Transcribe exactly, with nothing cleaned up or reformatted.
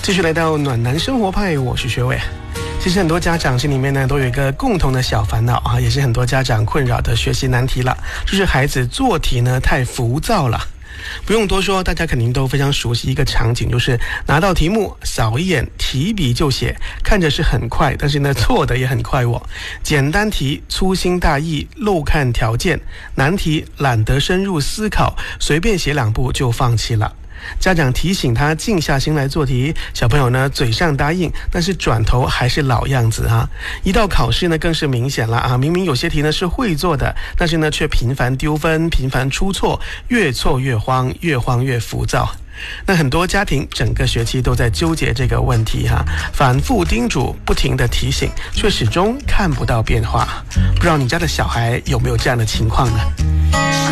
继续来到暖男生活派，我是学伟。其实很多家长心里面呢都有一个共同的小烦恼啊，也是很多家长困扰的学习难题了，就是孩子做题呢太浮躁了。不用多说，大家肯定都非常熟悉一个场景，就是拿到题目扫一眼提笔就写，看着是很快，但是呢错的也很快哦。简单题粗心大意，漏看条件，难题懒得深入思考，随便写两步就放弃了。家长提醒他静下心来做题，小朋友呢嘴上答应，但是转头还是老样子啊。一到考试呢更是明显了啊，明明有些题呢是会做的，但是呢却频繁丢分，频繁出错，越错越慌，越慌越浮躁。那很多家庭整个学期都在纠结这个问题哈、啊，反复叮嘱，不停的提醒，却始终看不到变化。不知道你家的小孩有没有这样的情况呢？